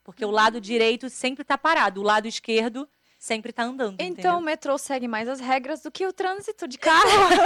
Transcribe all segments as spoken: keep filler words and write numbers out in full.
Porque o lado direito sempre tá parado, o lado esquerdo sempre tá andando, Então entendeu? o metrô segue mais as regras do que o trânsito de carro.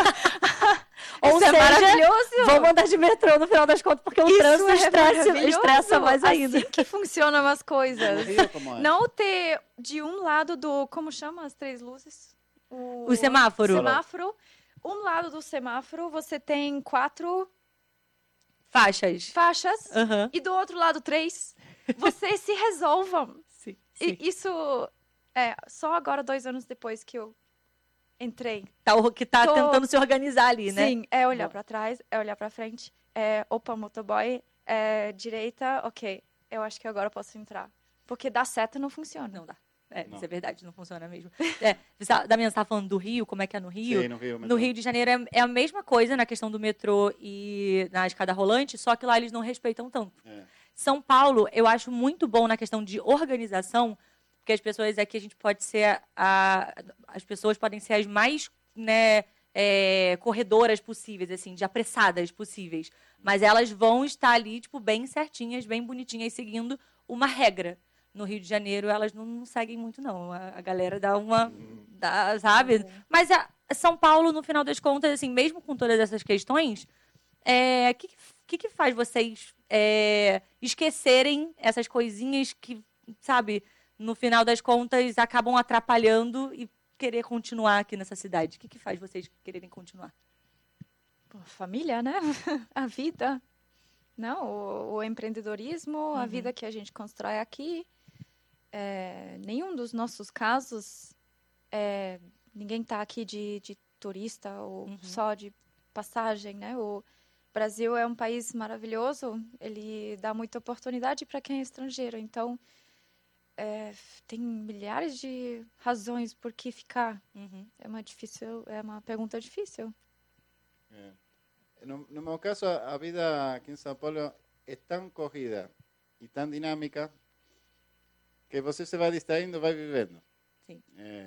Ou Isso seja, é maravilhoso. vamos andar de metrô no final das contas, porque o Isso trânsito é estressa, maravilhoso. estressa mais ainda. Assim que funcionam as coisas. No Rio, como é? Não ter de um lado do... Como chama as três luzes? O semáforo. semáforo. Um lado do semáforo você tem quatro Faixas. faixas Aham. e do outro lado três. Vocês se resolvam. Sim, E sim. isso é só agora, dois anos depois que eu entrei. Tá, o- que tá Tô- tentando se organizar ali, né? Sim, é olhar Boa. pra trás, é olhar pra frente, é opa, motoboy, é direita, ok. Eu acho que agora eu posso entrar. Porque dar seta não funciona. Não dá. É, Não. isso é verdade, não funciona mesmo. É, você tá- Damiana, você tá falando do Rio, como é que é no Rio? Sim, no Rio. No Rio de Janeiro é, é a mesma coisa na questão do metrô e na escada rolante, só que lá eles não respeitam tanto. É. São Paulo, eu acho muito bom na questão de organização, porque as pessoas aqui, a gente pode ser, a, as pessoas podem ser as mais, né, é, corredoras possíveis, assim, de apressadas possíveis. Mas elas vão estar ali, tipo, bem certinhas, bem bonitinhas, seguindo uma regra. No Rio de Janeiro, elas não, não seguem muito, não. A, a galera dá uma, dá, sabe? Mas a, São Paulo, no final das contas, assim, mesmo com todas essas questões, o é, que, que, que faz vocês é, esquecerem essas coisinhas que, sabe, no final das contas, acabam atrapalhando e querer continuar aqui nessa cidade? O que, que faz vocês quererem continuar? Pô, família, né? A vida. Não, o, o empreendedorismo, Uhum. a vida que a gente constrói aqui. É, nenhum dos nossos casos, é, ninguém está aqui de, de turista ou Uhum. só de passagem, né? O Brasil é um país maravilhoso, ele dá muita oportunidade para quem é estrangeiro. Então, é, tem milhares de razões por que ficar. Uhum. É uma difícil, é uma pergunta difícil. É. No, no meu caso, a vida aqui em São Paulo é tão corrida e tão dinâmica que você se vai distraindo, vai vivendo. Sim.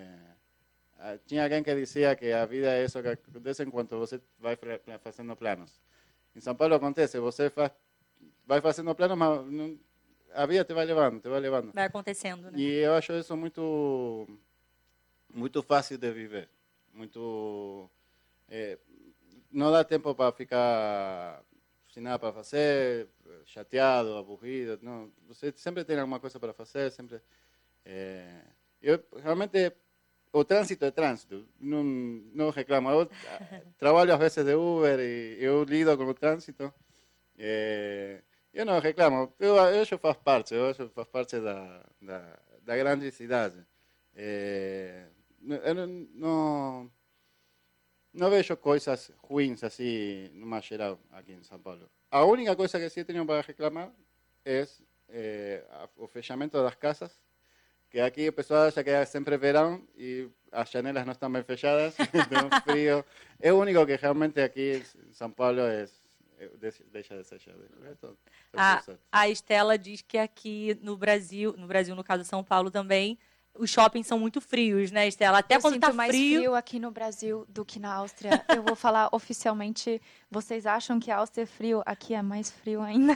É, tinha alguém que dizia que a vida é isso que acontece enquanto você vai fazendo planos. Em São Paulo acontece, você faz, vai fazendo planos, mas não, a vida te vai levando, te vai levando. Vai acontecendo, né? E eu acho isso muito, muito fácil de viver. Muito, é, não dá tempo para ficar sem nada para fazer, chateado, aburrido. Não, você sempre tem alguma coisa para fazer, sempre. É, eu realmente o trânsito é trânsito, não, não reclamo. Eu trabalho às vezes de Uber e eu lido com o trânsito. É, eu não reclamo, eu, eu acho que faz parte, eu acho que faz parte da, da, da grande cidade. É, eu não, não, não vejo coisas ruins assim, numa geral, aqui em São Paulo. A única coisa que sim tenho para reclamar é, é o fechamento das casas, que aqui o pessoal acha que é sempre verão e as janelas não estão bem fechadas, tem um frio. É o único que realmente aqui em São Paulo é, deixa de ser. A, a Estela diz que aqui no Brasil, no Brasil, no caso São Paulo também, os shoppings são muito frios, né, Estela? Até eu quando sinto tá mais frio... frio aqui no Brasil do que na Áustria. Eu vou falar oficialmente, vocês acham que a Áustria é frio? Aqui é mais frio ainda.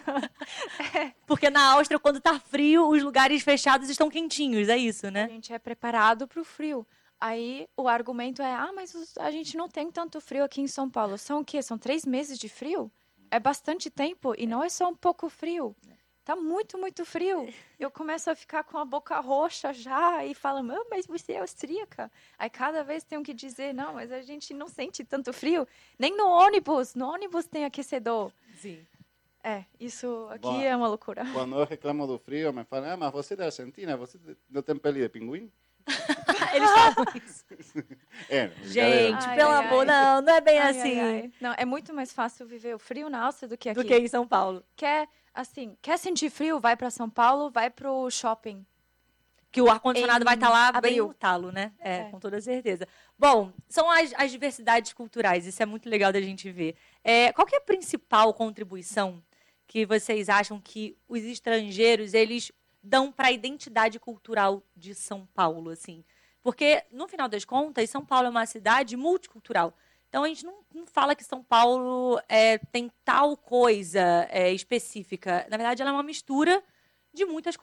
É. Porque na Áustria, quando tá frio, os lugares fechados estão quentinhos, é isso, né? A gente é preparado para o frio. Aí o argumento é, ah, mas a gente não tem tanto frio aqui em São Paulo. São o quê? São três meses de frio? É bastante tempo e não é só um pouco frio. Tá muito, muito frio. Eu começo a ficar com a boca roxa já e falo, ah, mas você é austríaca. Aí cada vez tenho que dizer, não, mas a gente não sente tanto frio. Nem no ônibus. No ônibus tem aquecedor. Sim. É, isso aqui Bom, é uma loucura. Quando eu reclamo do frio, me falam, ah, mas você é da Argentina, você não tem pele de pinguim? Eles falam isso. É, Gente, Ai, pelo ai, amor, ai. não, não é bem Ai, assim. ai, ai. Não, é muito mais fácil viver o frio na Áustria do que aqui. Do que em São Paulo. Quer, assim, quer sentir frio? Vai para São Paulo, vai pro shopping. Que o ar-condicionado Em vai estar lá bem abril. no talo, né? É, É. com toda certeza. Bom, são as, as diversidades culturais, isso é muito legal da gente ver. É, qual que é a principal contribuição que vocês acham que os estrangeiros, eles dão para a identidade cultural de São Paulo, assim? Porque, no final das contas, São Paulo é uma cidade multicultural. Então, a gente não, não fala que São Paulo é, tem tal coisa é, específica. Na verdade, ela é uma mistura de muitas culturas.